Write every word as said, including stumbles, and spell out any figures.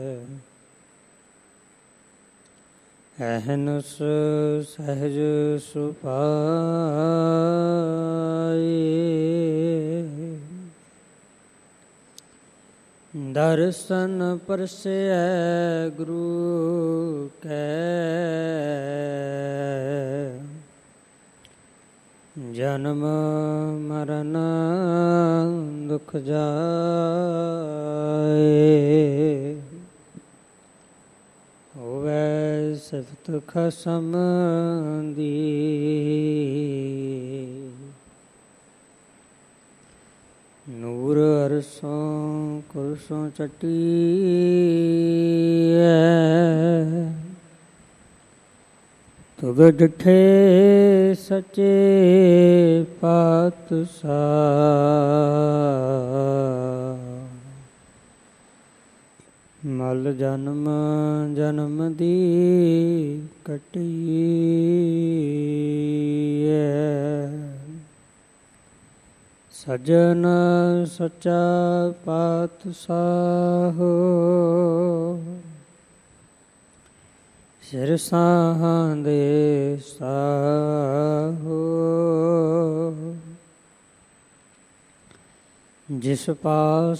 ਅਹਨੁਸ ਸਹਿਜ ਸੁਭਾਈ, ਦਰਸ਼ਨ ਪਰਸੈ ਗੁਰੂ ਕੈ। ਜਨਮ ਮਰਨ ਦੁਖ ਜਾਏ, ਹੋਵੈ ਸਿਫਤ ਖਸਮ ਦੀ। ਨੂਰ ਅਰਸੋਂ ਕੁਰਸੋਂ ਚੱਟੀਐ, ਤੁਧ ਡਿਠੇ ਸੱਚੇ ਪਾਤਸ਼ਾਹ। ਮਲ ਜਨਮ ਜਨਮ ਦੀ ਕੱਟੀਐ, ਸਜਣ ਸੱਚਾ ਪਾਤਸ਼ਾਹ। ਸਿਰ ਸਾਹਾਂ ਦੇ ਸਾਹੋ, ਜਿਸ ਪਾਸ